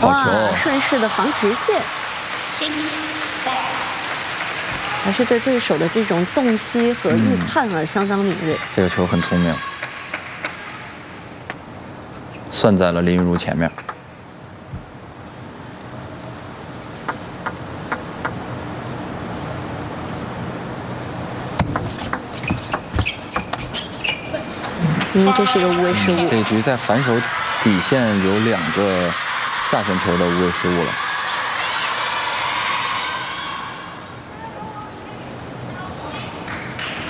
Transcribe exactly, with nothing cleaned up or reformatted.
好球， 顺势的防直线，还是对对手的这种洞悉和预判啊、嗯、相当敏锐。 这个球很聪明，算在了林昀儒前面。 嗯，这是一个无谓失误。 这一局在反手底线有两个下旋球的无谓失误了。